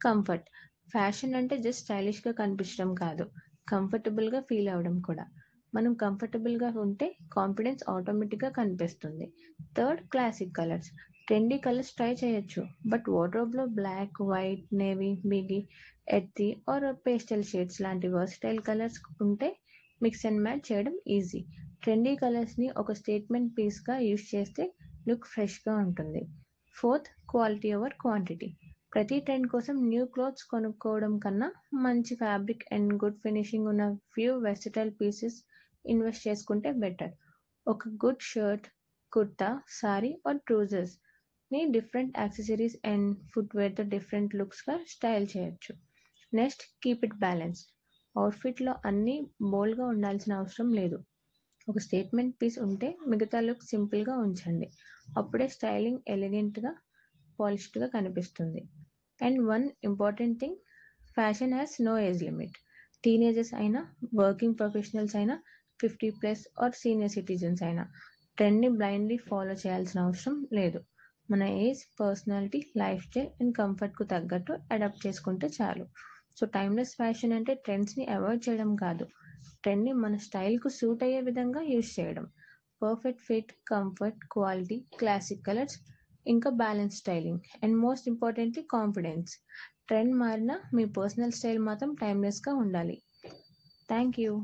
Comfort. Fashion అంటే just స్టైలిష్‌గా కనిపించడం కాదు. కంఫర్టబుల్‌గా ఫీల్ అవ్వడం కూడా. మనం కంఫర్టబుల్‌గా ఉంటే కాన్ఫిడెన్స్ ఆటోమేటిక్‌గా కనిపిస్తుంది. Third classic colours. Trendy colours try చేయొచ్చు. But వార్డ్‌రోబ్‌లో black, white, navy, Biggie, ఎర్తీ are pastel shades లాంటి వర్సటైల్ కలర్స్ ఉంటే మిక్స్ అండ్ మ్యాచ్ చేయడం ఈజీ. ట్రెండీ కలర్స్‌ని ఒక స్టేట్మెంట్ పీస్‌గా యూజ్ చేస్తే లుక్ ఫ్రెష్‌గా ఉంటుంది. Fourth quality over quantity. ప్రతి ట్రెండ్ కోసం న్యూ క్లోత్స్ కొనుక్కోవడం కన్నా మంచి ఫ్యాబ్రిక్ అండ్ గుడ్ ఫినిషింగ్ ఉన్న ఫ్యూ వెర్సటైల్ పీసెస్ ఇన్వెస్ట్ చేసుకుంటే బెటర్. ఒక good shirt, kurta, sorry are ట్రౌజర్స్ని different accessories and ఫుట్వేర్తో different లుక్స్గా style చేయొచ్చు. Next keep it balanced. అవుట్ఫిట్లో అన్నీ బోల్డ్గా ఉండాల్సిన అవసరం లేదు. ఒక స్టేట్మెంట్ పీస్ ఉంటే మిగతా లుక్ సింపుల్గా ఉంచండి. అప్పుడే స్టైలింగ్ ఎలిగెంట్గా పాలిష్డ్గా కనిపిస్తుంది. And one important thing, fashion has no age limit. Teenagers అయినా, వర్కింగ్ ప్రొఫెషనల్స్ అయినా, 50+ ఆర్ సీనియర్ సిటిజన్స్ అయినా ట్రెండ్ని బ్లైండ్లీ ఫాలో చేయాల్సిన అవసరం లేదు. మన age, personality, life style and కంఫర్ట్కు తగ్గట్టు అడాప్ట్ చేసుకుంటే చాలు. సో టైమ్లెస్ ఫ్యాషన్ అంటే ట్రెండ్స్ని అవాయిడ్ చేయడం కాదు, ట్రెండ్ని మన స్టైల్కు సూట్ అయ్యే విధంగా యూస్ చేయడం. Perfect fit, comfort, quality, classic colours, ఇంకా balance styling and most importantly confidence. Trend మారినా మీ పర్సనల్ స్టైల్ మాత్రం టైమ్లెస్గా ఉండాలి. Thank you.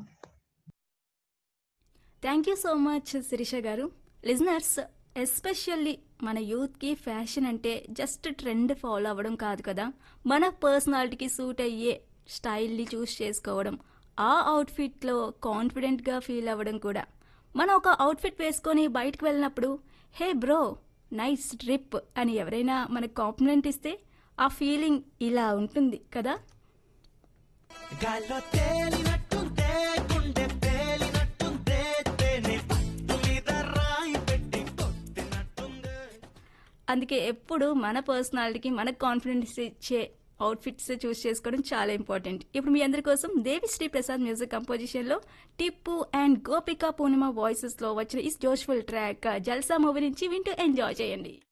Thank you so much Sirisha గారు. లిజనర్స్, ఎస్పెషల్లీ మన యూత్కి ఫ్యాషన్ అంటే జస్ట్ ట్రెండ్ ఫాలో అవ్వడం కాదు కదా, మన పర్సనాలిటీకి సూట్ అయ్యే స్టైల్ని చూస్ చేసుకోవడం, ఆ అవుట్ఫిట్లో కాన్ఫిడెంట్గా ఫీల్ అవ్వడం కూడా. మనం ఒక అవుట్ఫిట్ వేసుకొని బయటకు వెళ్ళినప్పుడు హే బ్రో నైస్ ట్రిప్ అని ఎవరైనా మనకు కాంప్లిమెంట్ ఇస్తే ఆ ఫీలింగ్ ఇలా ఉంటుంది కదా. గాల్లో తేలినట్టుందే గుండె తేలినట్టుందే తేనె పట్టు మీద రాయి పెట్టి కొట్టినట్టుందే. అందుకే ఎప్పుడు మన పర్సనాలిటీకి మనకు కాన్ఫిడెన్స్ ఇచ్చే అవుట్ఫిట్స్ చూస్ చేసుకోవడం చాలా ఇంపార్టెంట్. ఇప్పుడు మీ అందరి కోసం దేవిశ్రీ ప్రసాద్ మ్యూజిక్ కంపోజిషన్లో టిప్పు అండ్ గోపిక పూర్ణిమ వాయిసెస్లో వచ్చిన ఈ జోష్ఫుల్ ట్రాక్ జల్సా మూవీ నుంచి వింటూ ఎంజాయ్ చేయండి.